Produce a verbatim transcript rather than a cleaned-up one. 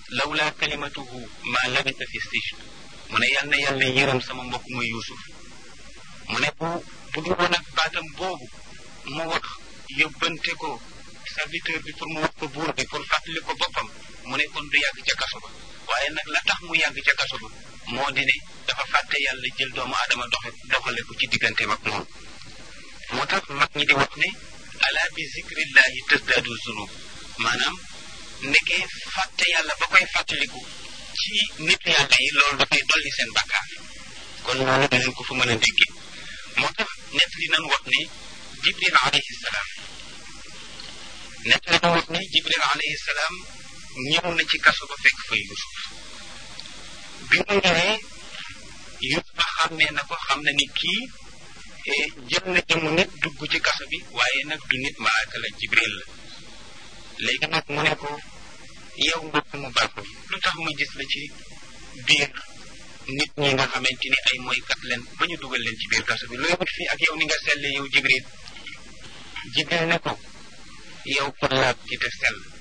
lawla kalimatuhu ma labisa fi sijn mu ne yal na yàlla yërëm sama mbokk muy Yuusuf mu ne bu bu dul woon ak baatam boobu mu wax yóbbante ko serviteur bi pour mu wax ko buur bi pour fàttali ko boppam mu ne kon du yàgg ca kaso ba waaye nag la tax mu yàgg ca kaso ba moo di ne dafa fàtte yàlla jël doomu aadama doxe doxale ko ci diggante ak moom moo tax mag ñi di wax ne ala bi zikrillahi tasdaadu zunub maanaam ndekee fàtte yàlla ba koy fàttaliku ci nit yàlla yi loolu dafay dolli seen bakkaar kon loolu dinañ ko fa mën a déggee moo tax nett li nan wax ne jibril alayhi salaam nett li nan wax ne jibril alayhi salaam ñëw na ci kaso ba fekk fa Yuusuf bi mu ñëwee Yuusuf xàmmee na ko xam na ni kii jël na jëmu nit dugg ci kaso bi waaye nag du nit malaaka la jibril la léegi nag mu ne ko yow mbokk mu baax mi lu tax ma gis la ci biir nit ñi nga xamante ni ay mooykat leen ba ñu dugal leen ci biir kaso bi looy wut fii ak yow ni nga selle yow jibril jibril ne ko yow ko laab ci te sell